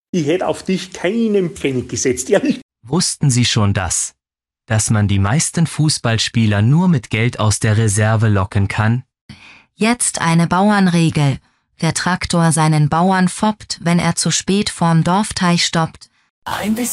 Ich hätte auf dich keinen Pfennig gesetzt, ehrlich. Wussten Sie schon das, dass man die meisten Fußballspieler nur mit Geld aus der Reserve locken kann? Jetzt eine Bauernregel. Wer Traktor seinen Bauern foppt, wenn er zu spät vorm Dorfteich stoppt,